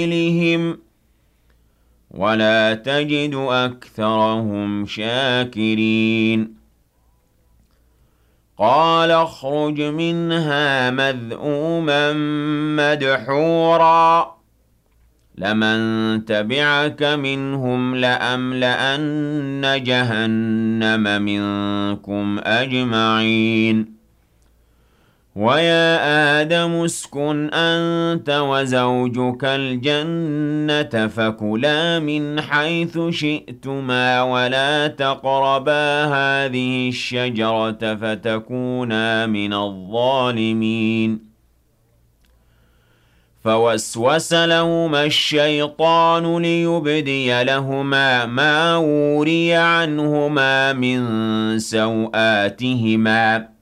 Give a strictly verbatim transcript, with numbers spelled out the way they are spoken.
لهم ولا تجد أكثرهم شاكرين قال اخرج منها مذءوما مدحورا لمن تبعك منهم لأملأن جهنم منكم أجمعين ويا آدم اسكن أنت وزوجك الجنة فكلا من حيث شئتما ولا تقربا هذه الشجرة فتكونا من الظالمين فوسوس لهما الشيطان ليبدي لهما ما وري عنهما من سوآتهما